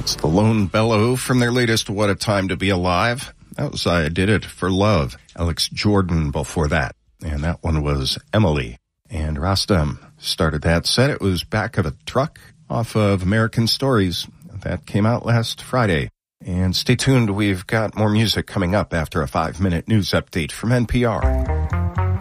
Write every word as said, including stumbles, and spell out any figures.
It's the Lone Bellow from their latest What a Time to Be Alive. That was I Did It for Love. Alex Jordan before that. And that one was Emily. And Rastam started that set. It was Back of a Truck off of American Stories. That came out last Friday. And stay tuned. We've got more music coming up after a five-minute news update from N P R.